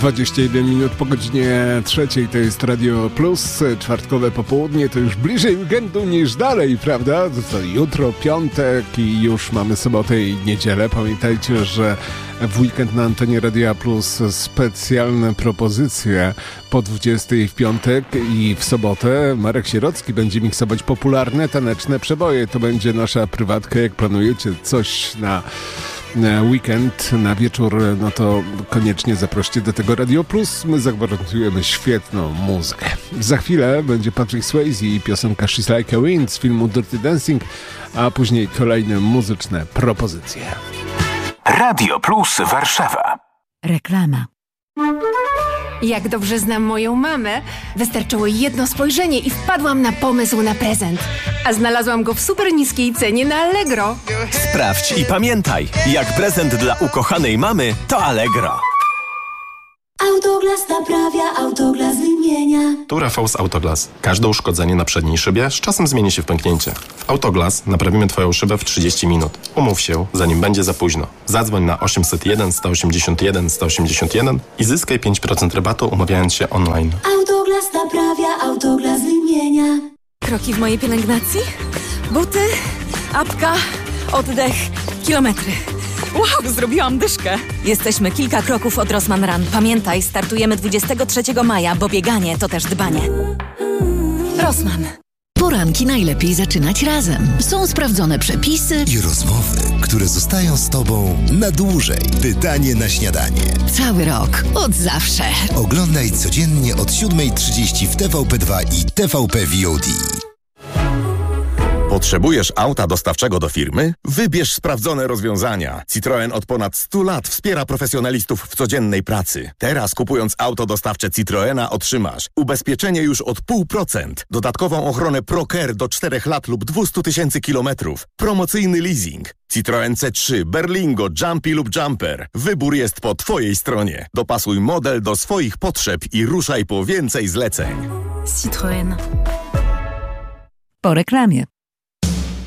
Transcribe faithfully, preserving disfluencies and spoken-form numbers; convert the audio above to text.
dwadzieścia jeden minut po godzinie trzeciej, to jest Radio Plus, czwartkowe popołudnie, to już bliżej weekendu niż dalej, prawda? To jutro piątek i już mamy sobotę i niedzielę. Pamiętajcie, że w weekend na antenie Radia Plus specjalne propozycje po dwudziestej w piątek i w sobotę. Marek Sierocki będzie miksować popularne taneczne przeboje. To będzie nasza prywatka. Jak planujecie coś na na weekend, na wieczór, no to koniecznie zaproście do tego Radio Plus. My zagwarantujemy świetną muzykę. Za chwilę będzie Patrick Swayze i piosenka She's Like a Wind z filmu Dirty Dancing, a później kolejne muzyczne propozycje. Radio Plus Warszawa. Reklama. Jak dobrze znam moją mamę, wystarczyło jedno spojrzenie i wpadłam na pomysł na prezent. A znalazłam go w super niskiej cenie na Allegro. Sprawdź i pamiętaj, jak prezent dla ukochanej mamy, to Allegro. Autoglas naprawia, Autoglas wymienia. Tu Rafał z Autoglas. Każde uszkodzenie na przedniej szybie z czasem zmieni się w pęknięcie. W Autoglas naprawimy Twoją szybę w trzydzieści minut. Umów się, zanim będzie za późno. Zadzwoń na osiemset jeden, sto osiemdziesiąt jeden, sto osiemdziesiąt jeden i zyskaj pięć procent rabatu, umawiając się online. Autoglas naprawia, Autoglas wymienia. Kroki w mojej pielęgnacji, buty, apka, oddech, kilometry. Wow, zrobiłam dyszkę. Jesteśmy kilka kroków od Rossmann Run. Pamiętaj, startujemy dwudziestego trzeciego maja, bo bieganie to też dbanie. Rossmann. Poranki najlepiej zaczynać razem. Są sprawdzone przepisy i rozmowy, które zostają z Tobą na dłużej. Pytanie na śniadanie. Cały rok, od zawsze. Oglądaj codziennie od siódma trzydzieści w T V P dwa i T V P V O D. Potrzebujesz auta dostawczego do firmy? Wybierz sprawdzone rozwiązania. Citroen od ponad stu lat wspiera profesjonalistów w codziennej pracy. Teraz kupując auto dostawcze Citroena otrzymasz ubezpieczenie już od zero przecinek pięć procent, dodatkową ochronę ProCare do czterech lat lub dwieście tysięcy kilometrów, promocyjny leasing. Citroen C trzy, Berlingo, Jumpy lub Jumper. Wybór jest po Twojej stronie. Dopasuj model do swoich potrzeb i ruszaj po więcej zleceń. Citroen. Po reklamie.